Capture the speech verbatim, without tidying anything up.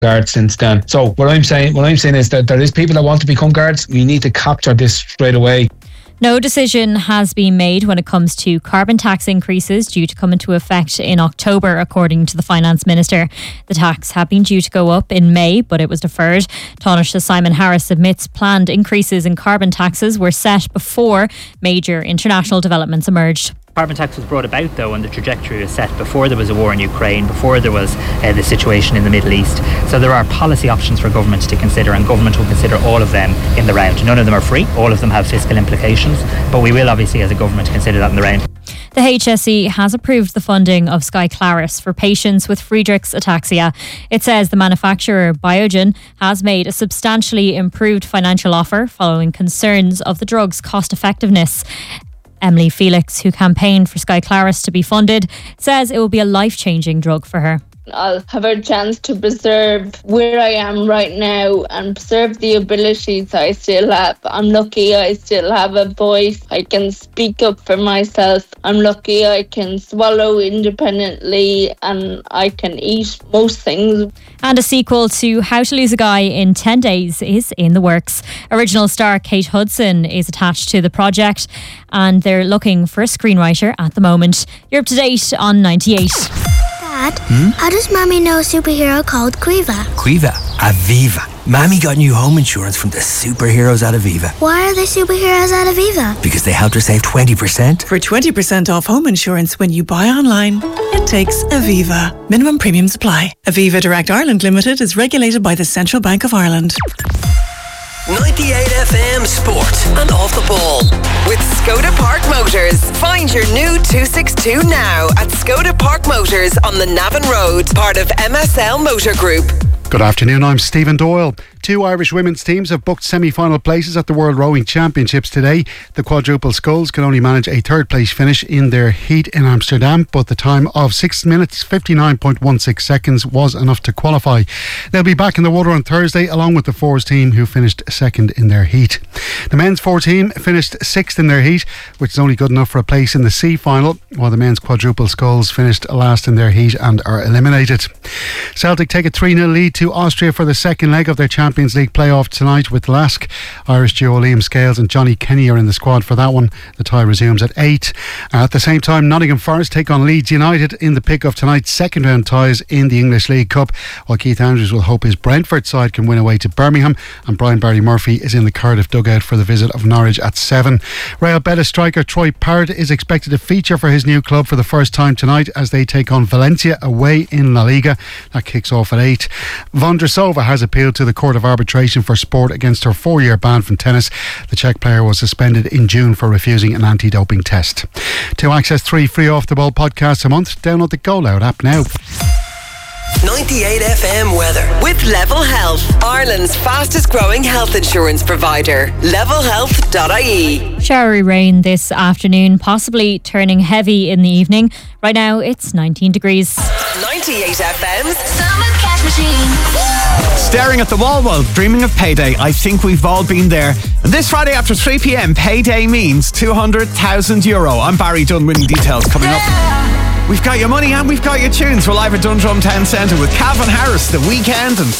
guards since then. So what I'm saying, what I'm saying is that there is people that want to become guards. We need to capture this straight away. No decision has been made when it comes to carbon tax increases due to come into effect in October, according to the Finance Minister. The tax had been due to go up in May, but it was deferred. Taoiseach's Simon Harris admits planned increases in carbon taxes were set before major international developments emerged. Carbon tax was brought about, though, and the trajectory was set before there was a war in Ukraine, before there was uh, the situation in the Middle East. So there are policy options for government to consider, and government will consider all of them in the round. None of them are free, all of them have fiscal implications, but we will obviously as a government consider that in the round. The H S E has approved the funding of Skyclarys for patients with Friedreich's ataxia. It says the manufacturer Biogen has made a substantially improved financial offer following concerns of the drug's cost effectiveness. Emily Felix, who campaigned for Skyclarys to be funded, says it will be a life-changing drug for her. I'll have a chance to preserve where I am right now and preserve the abilities I still have. I'm lucky I still have a voice. I can speak up for myself. I'm lucky I can swallow independently and I can eat most things. And a sequel to How to Lose a Guy in ten days is in the works. Original star Kate Hudson is attached to the project and they're looking for a screenwriter at the moment. You're up to date on ninety-eight. Dad, hmm? How does Mommy know a superhero called Quiva? Quiva? Aviva. Mommy got new home insurance from the superheroes at Aviva. Why are they superheroes at Aviva? Because they helped her save twenty percent. For twenty percent off home insurance when you buy online, it takes Aviva. Minimum premiums apply. Aviva Direct Ireland Limited is regulated by the Central Bank of Ireland. ninety-eight F M Sport and Off the Ball with Skoda Park Motors. Find your new two sixty-two now at Skoda Park Motors on the Navan Road, part of M S L Motor Group. Good afternoon, I'm Stephen Doyle. Two Irish women's teams have booked semi-final places at the World Rowing Championships today. The quadruple sculls can only manage a third place finish in their heat in Amsterdam, but the time of six minutes fifty-nine point one six seconds was enough to qualify. They'll be back in the water on Thursday along with the fours team who finished second in their heat. The men's four team finished sixth in their heat, which is only good enough for a place in the C final, while the men's quadruple sculls finished last in their heat and are eliminated. Celtic take a three nil lead to Austria for the second leg of their Champions League playoff tonight with Lask. Irish duo Liam Scales and Johnny Kenny are in the squad for that one. The tie resumes at eight. At the same time, Nottingham Forest take on Leeds United in the pick of tonight's second round ties in the English League Cup, while Keith Andrews will hope his Brentford side can win away to Birmingham, and Brian Barry Murphy is in the Cardiff dugout for the visit of Norwich at seven. Real Betis striker Troy Parrott is expected to feature for his new club for the first time tonight as they take on Valencia away in La Liga. That kicks off at eight. Vondrousova has appealed to the Court of Arbitration for Sport against her four-year ban from tennis. The Czech player was suspended in June for refusing an anti-doping test. To access three free Off the Ball podcasts a month, download the Go Loud app now. ninety-eight F M weather with Level Health, Ireland's fastest growing health insurance provider. level health dot I E. Showery rain this afternoon, possibly turning heavy in the evening. Right now it's nineteen degrees. ninety-eight F M's Summer Cash Machine. Staring at the wall while dreaming of payday. I think we've all been there. And this Friday after three p.m, payday means two hundred thousand euro. I'm Barry Dunn, winning details coming up. We've got your money and we've got your tunes. We're live at Dundrum Town Centre with Calvin Harris, The Weekend and